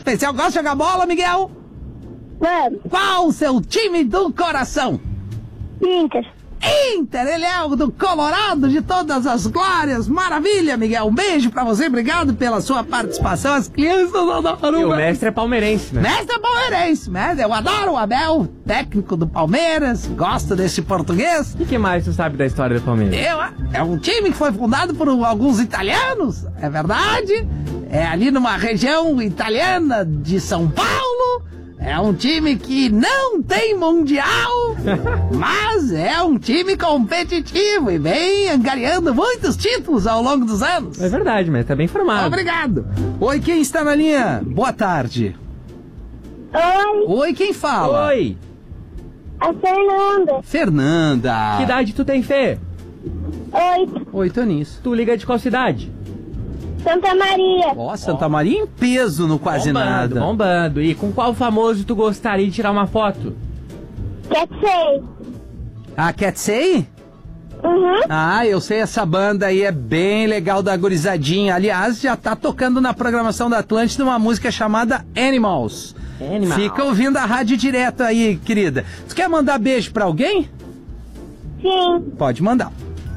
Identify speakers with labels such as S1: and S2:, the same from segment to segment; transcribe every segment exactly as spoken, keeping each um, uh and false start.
S1: especial. Gosta de jogar bola, Miguel?
S2: Vamos.
S1: Qual o seu time do coração?
S2: Inter.
S1: Inter, ele é o do Colorado de todas as glórias. Maravilha, Miguel. Um beijo pra você, obrigado pela sua participação. As crianças adoram.
S3: E o mestre é palmeirense, né?
S1: Mestre é palmeirense, mestre. Eu adoro o Abel, técnico do Palmeiras. Gosto desse português.
S3: E o que mais tu sabe da história do Palmeiras?
S1: Eu, é um time que foi fundado por alguns italianos, é verdade. É ali numa região italiana de São Paulo. É um time que não tem mundial, mas é um time competitivo e vem angariando muitos títulos ao longo dos anos.
S3: É verdade, mas tá bem informado.
S1: Obrigado. Oi, quem está na linha? Boa tarde.
S2: Oi.
S1: Oi, quem fala?
S3: Oi,
S2: A Fernanda.
S1: Fernanda.
S3: que idade tu tem, Fê?
S2: Oi.
S1: Oi, Tonis.
S3: Tu liga de qual cidade?
S2: Santa Maria.
S1: Ó, Santa Maria em peso no quase
S3: bombando,
S1: nada.
S3: bombando. E com qual famoso tu gostaria de tirar uma foto?
S2: Quer sei.
S1: Ah, quer sei?
S2: Uhum.
S1: Ah, eu sei, essa banda aí é bem legal da gurizadinha. Aliás, já tá tocando na programação da Atlântida uma música chamada Animals.
S3: Animal.
S1: Fica ouvindo a rádio direto aí, querida. Tu quer mandar beijo pra alguém?
S2: Sim.
S1: Pode mandar.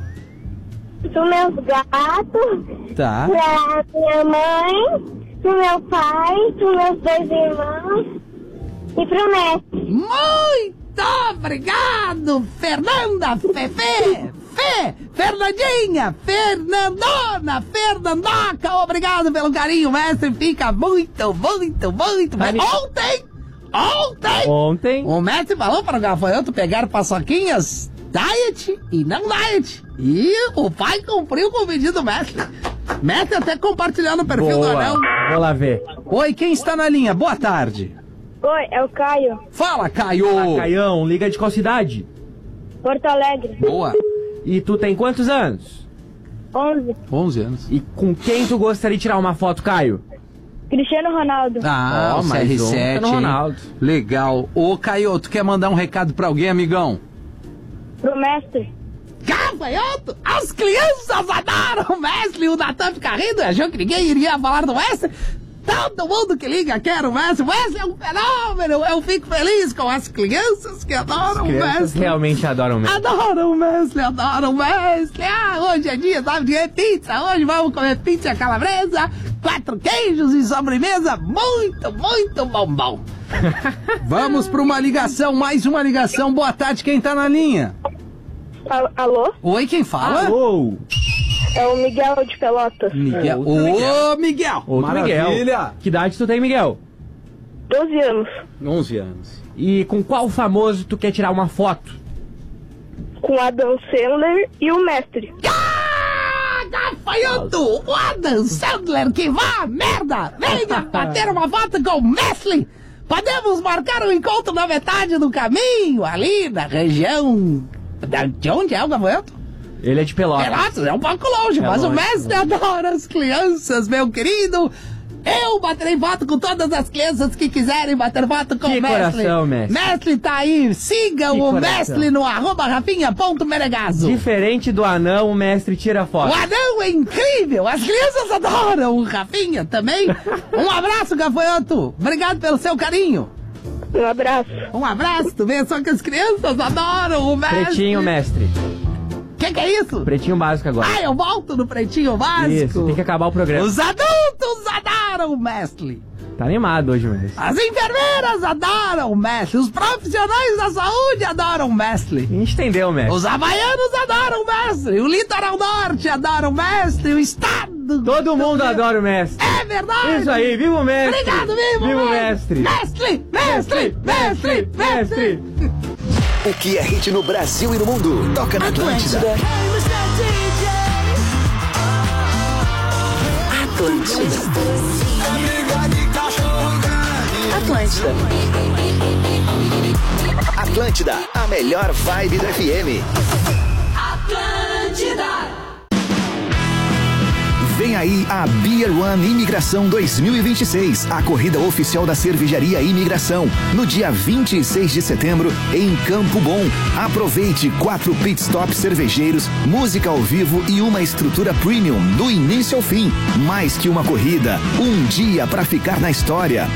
S2: Pro meus gatos.
S1: Tá.
S2: Pra minha mãe. Pro meu pai. Pro meus dois irmãos. E pro mestre.
S1: Muito obrigado, Fernanda, Fefe, Fê, Fernandinha, Fernandona, Fernandoca. Obrigado pelo carinho, mestre. Fica muito, muito, muito.
S3: Tá,
S1: Ontem, ontem,
S3: Ontem.
S1: o mestre falou para o gafanhoto pegar paçoquinhas diet e não diet. E o pai cumpriu com o pedido do mestre. Mestre até compartilhando o perfil do
S3: Boa.
S1: anel.
S3: Vou lá ver.
S1: Oi, quem está na linha? Boa tarde.
S2: Oi, é o Caio.
S1: Fala, Caio.
S3: Ah, Caião, liga de qual cidade?
S2: Porto Alegre.
S1: Boa.
S3: E tu tem quantos anos?
S2: onze.
S1: onze anos.
S3: E com quem tu gostaria de tirar uma foto, Caio?
S2: Cristiano Ronaldo.
S1: Ah,
S3: Ó,
S1: o
S3: mais
S1: C R
S3: um,
S1: sete,
S3: Cristiano
S1: hein?
S3: Ronaldo.
S1: Legal. Ô, Caio, tu quer mandar um recado pra alguém, amigão?
S2: Pro mestre.
S1: Gafanhoto, as crianças adoram o mestre. O Natan fica rindo, achou que ninguém iria falar do mestre. Todo mundo que liga quer o mestre. O mestre é um fenômeno. Eu fico feliz com as crianças que adoram
S3: As
S1: o
S3: crianças
S1: mestre.
S3: realmente adoram mesmo.
S1: Adoram o mestre, adoram o mestre. Ah, hoje é dia, sabe, de pizza. Hoje vamos comer pizza calabresa, quatro queijos e sobremesa. Muito, muito bombom. Vamos para uma ligação, mais uma ligação. Boa tarde, quem tá na linha?
S2: Alô?
S1: Oi, quem fala?
S3: Alô?
S2: É o Miguel de Pelotas.
S1: Miguel.
S3: Outro
S1: Ô,
S3: Miguel.
S1: Miguel.
S3: Outro
S1: Maravilha.
S3: Miguel. Que idade tu tem, Miguel?
S2: doze anos.
S1: onze anos.
S3: E com qual famoso tu quer tirar uma foto?
S2: Com Adam Sandler e o mestre.
S1: Ah, gafanhoto! O Adam Sandler que vá, merda! Venha bater uma foto com o Messi! Podemos marcar um encontro na metade do caminho, ali na região... Da, de onde é o gafanhoto?
S3: Ele é de Pelotas.
S1: Pelotas, é um pouco longe,
S3: É
S1: mas o
S3: longe,
S1: mestre
S3: longe.
S1: adora as crianças, meu querido. Eu baterei foto com todas as crianças que quiserem bater foto com
S3: Que
S1: o mestre.
S3: coração, mestre.
S1: Mestre tá aí, siga
S3: Que
S1: o
S3: coração.
S1: mestre no arroba rafinha.menegaso.
S3: Diferente do anão, o mestre tira
S1: O
S3: foto.
S1: anão é incrível, as crianças adoram o Rafinha também. Um abraço, gafanhoto. Obrigado pelo seu carinho.
S2: Um abraço.
S1: Um abraço, tu vê só que as crianças adoram o mestre.
S3: Pretinho, mestre.
S1: Que que é isso?
S3: Pretinho básico agora.
S1: Ah, eu volto no Pretinho Básico.
S3: Isso, tem que acabar o programa.
S1: Os adultos adoram o mestre.
S3: Tá animado hoje, mestre.
S1: As enfermeiras adoram o mestre. Os profissionais da saúde adoram o mestre.
S3: A gente entendeu, mestre.
S1: Os havaianos adoram o mestre. O litoral norte adora o mestre. O estado...
S3: Todo mundo adora o mestre.
S1: É verdade.
S3: Isso aí, viva o mestre.
S1: Obrigado, vivo,
S3: Viva o mestre.
S1: Mestre, mestre, mestre, mestre.
S4: O que é hit no Brasil e no mundo? Toca na Atlântida. Atlântida.
S5: Atlântida.
S4: Atlântida, a melhor vibe do F M.
S5: Atlântida.
S4: Vem aí a Beer One Imigração dois mil e vinte e seis, a corrida oficial da cervejaria Imigração, no dia vinte e seis de setembro, em Campo Bom. Aproveite quatro pit stops cervejeiros, música ao vivo e uma estrutura premium do início ao fim. Mais que uma corrida, um dia para ficar na história.